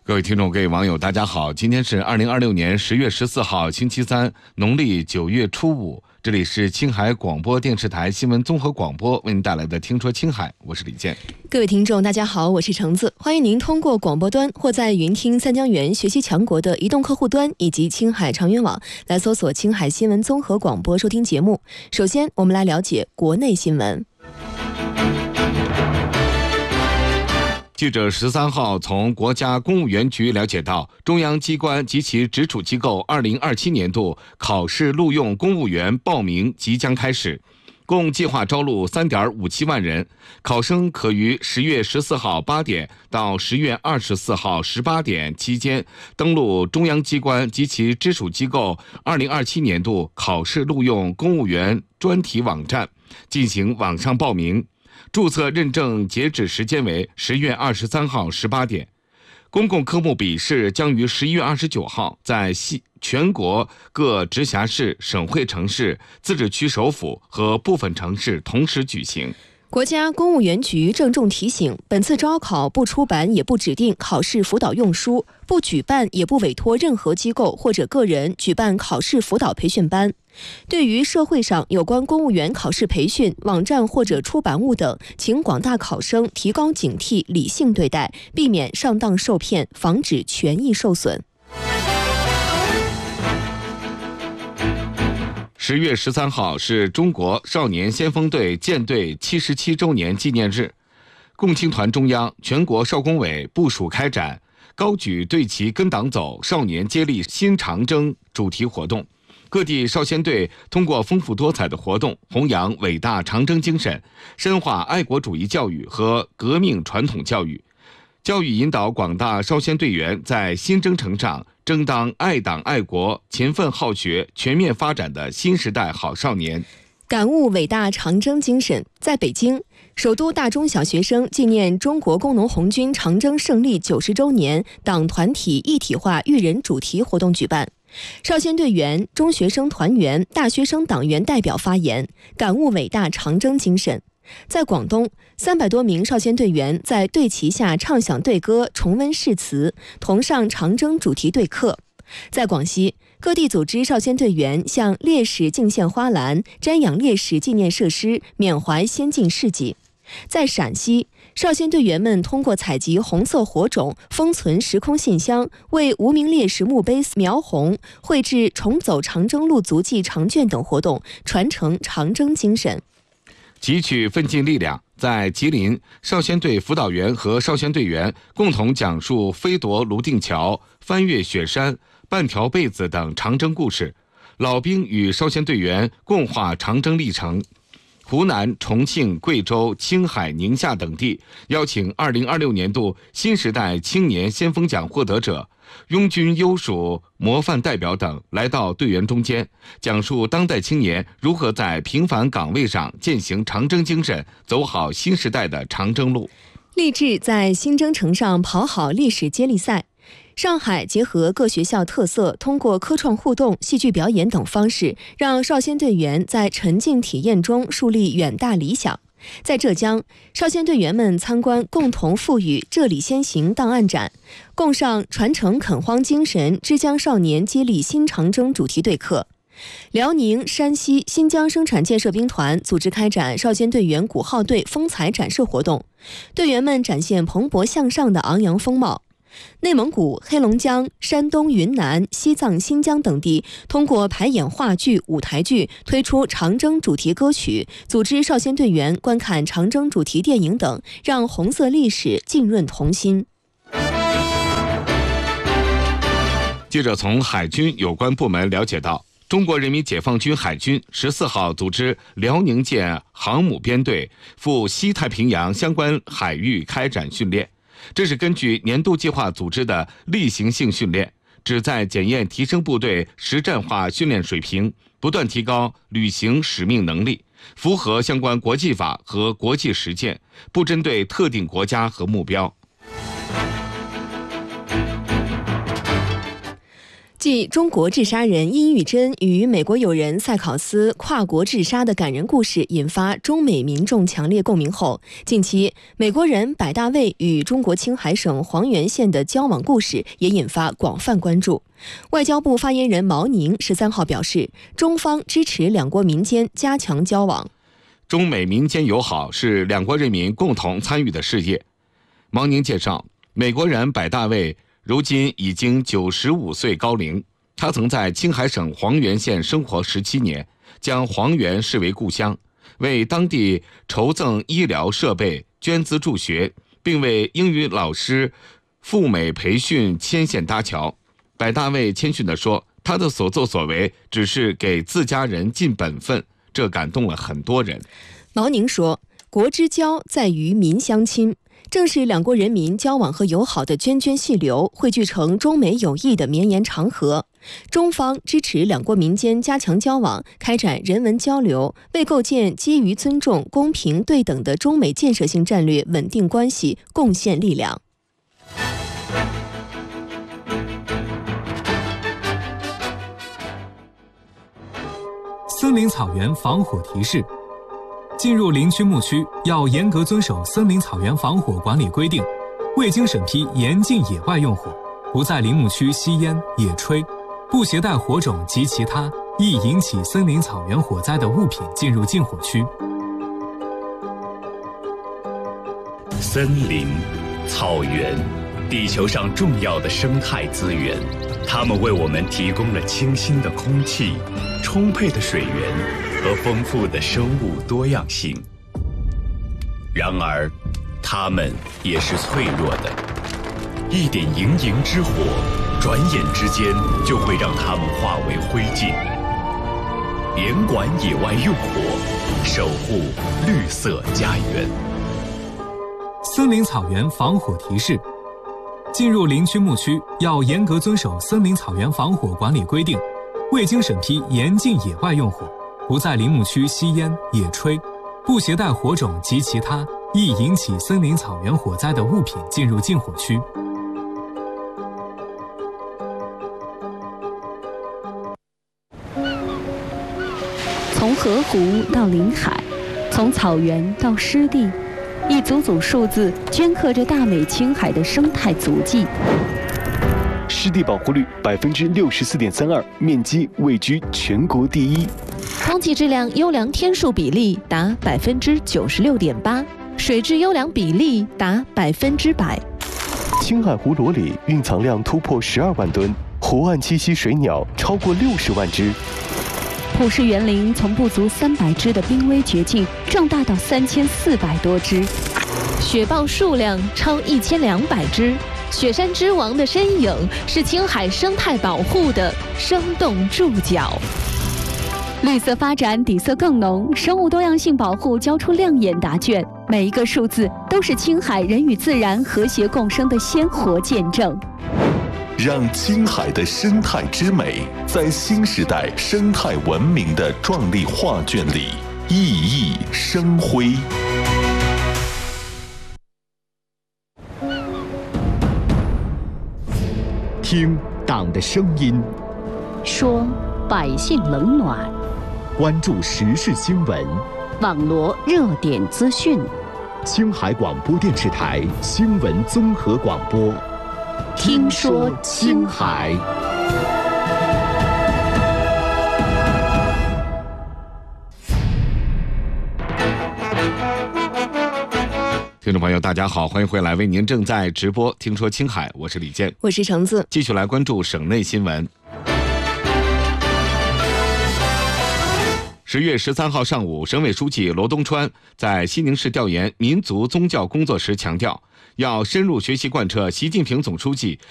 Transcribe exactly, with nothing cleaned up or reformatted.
各位听众、各位网友，大家好！今天是二零二六年十月十四号，星期三，农历九月初五。这里是青海广播电视台新闻综合广播为您带来的《听说青海》，我是李健。 各位听众，大家好，我是橙子，欢迎您通过广播端或在云听三江源学习强国的移动客户端以及青海长源网来搜索青海新闻综合广播收听节目。首先，我们来了解国内新闻。 记者十三号从国家公务员局了解到，中央机关及其直属机构二零二七年度考试录用公务员报名即将开始，共计划招录 三点五七万人，考生可于十月十四号八点到十月二十四号十八点期间登录中央机关及其直属机构二零二七年度考试录用公务员专题网站进行网上报名。注册认证截止时间为十月二十三号十八点，公共科目笔试将于十一月二十九号在全国各直辖市、省会城市、自治区首府和部分城市同时举行。 国家公务员局郑重提醒，本次招考不出版也不指定考试辅导用书，不举办也不委托任何机构或者个人举办考试辅导培训班。对于社会上有关公务员考试培训网站或者出版物等，请广大考生提高警惕，理性对待，避免上当受骗，防止权益受损。 十月十三号是中国少年先锋队建队七十七周年纪念日，共青团中央、全国少工委部署开展高举队旗跟党走少年接力新长征主题活动。各地少先队通过丰富多彩的活动，弘扬伟大长征精神，深化爱国主义教育和革命传统教育，教育引导广大少先队员在新征程上争当爱党爱国、勤奋好学、全面发展的新时代好少年。 感悟伟大长征精神，在北京，首都大中小学生纪念中国工农红军长征胜利九十周年党团体一体化育人主题活动举办。少先队员、中学生团员、大学生党员代表发言，感悟伟大长征精神。在广东，三百多名少先队员在队旗下唱响队歌，重温誓词，同上长征主题对课。在广西，各地组织少先队员向烈士敬献花篮，瞻仰烈士纪念设施，缅怀先进事迹。在陕西，少先队员们通过采集红色火种、封存时空信箱，为无名烈士墓碑描红、绘制重走长征路足迹长卷等活动，传承长征精神。 汲取奋进力量，在吉林，少先队辅导员和少先队员共同讲述飞夺泸定桥、翻越雪山、半条被子等长征故事，老兵与少先队员共话长征历程。湖南、重庆、贵州、青海、宁夏等地邀请二零二六年度新时代青年先锋奖获得者、拥军优属模范代表等来到队员中间，讲述当代青年如何在平凡岗位上践行长征精神，走好新时代的长征路。 立志在新征程上跑好历史接力赛。上海结合各学校特色，通过科创互动、戏剧表演等方式，让少先队员在沉浸体验中树立远大理想。在浙江，少先队员们参观共同赋予这里先行档案展，共上传承垦荒精神、枝江少年接力新长征主题对课。辽宁、山西、新疆生产建设兵团组织开展少先队员鼓号队风采展示活动，队员们展现蓬勃向上的昂扬风貌。内蒙古、黑龙江、山东、云南、西藏、新疆等地通过排演话剧、舞台剧，推出长征主题歌曲，组织少先队员观看长征主题电影等，让红色历史浸润童心。 记者从海军有关部门了解到，中国人民解放军海军十四号组织辽宁舰航母编队赴西太平洋相关海域开展训练。这是根据年度计划组织的例行性训练，旨在检验提升部队实战化训练水平，不断提高履行使命能力，符合相关国际法和国际实践，不针对特定国家和目标。 继中国治沙人殷玉珍与美国友人塞考斯跨国治沙的感人故事引发中美民众强烈共鸣后，近期美国人百大卫与中国青海省黄原县的交往故事也引发广泛关注。外交部发言人毛宁十三号表示，中方支持两国民间加强交往。 中美民间友好是两国人民共同参与的事业。毛宁介绍，美国人百大卫如今已经九十五岁高龄，他曾在青海省黄原县生活十七年，将黄原视为故乡，为当地筹赠医疗设备、捐资助学，并为英语老师赴美培训牵线搭桥。百大卫谦逊地说，他的所作所为只是给自家人尽本分，这感动了很多人。 毛宁说，国之交在于民相亲，正是两国人民交往和友好的涓涓细流汇聚成中美友谊的绵延长河。中方支持两国民间加强交往，开展人文交流，为构建基于尊重、公平、对等的中美建设性战略稳定关系贡献力量。 森林草原防火提示：进入林区牧区要严格遵守森林草原防火管理规定，未经审批严禁野外用火，不在林木区吸烟、野炊，不携带火种及其他易引起森林草原火灾的物品进入禁火区。 森林、草原，地球上重要的生态资源，它们为我们提供了清新的空气、充沛的水源和丰富的生物多样性。然而，它们也是脆弱的，一点营营之火，转眼之间就会让它们化为灰烬。严管野外用火，守护绿色家园。 森林草原防火提示：进入林区牧区要严格遵守森林草原防火管理规定，未经审批严禁野外用火，不在林木区吸烟、野炊，不携带火种及其他易引起森林草原火灾的物品进入禁火区。 从河湖到林海，从草原到湿地，一组组数字镌刻着大美青海的生态足迹。 湿地保护率百分之六十四点三二，面积位居全国第一。 空气质量优良天数比例达百分之九十六点八，水质优良比例达百分之百。 青海湖裸里蕴藏量突破十二万吨，湖岸栖息水鸟超过六十万只。 普氏园林从不足三百只的濒危绝境壮大到三千四百多只， 雪豹数量超一千两百只。雪山之王的身影是青海生态保护的生动注脚。 绿色发展底色更浓，生物多样性保护交出亮眼答卷，每一个数字都是青海人与自然和谐共生的鲜活见证。 让青海的生态之美在新时代生态文明的壮丽画卷里熠熠生辉。 听党的声音， 说百姓冷暖， 关注时事新闻， 网罗热点资讯。 青海广播电视台新闻综合广播，听说青海。 听众朋友大家好，欢迎回来，为您正在直播听说青海，我是李健， 我是橙子。 继续来关注省内新闻。十月十三号上午，省委书记罗东川在西宁市调研民族宗教工作时强调，要深入学习贯彻习近平总书记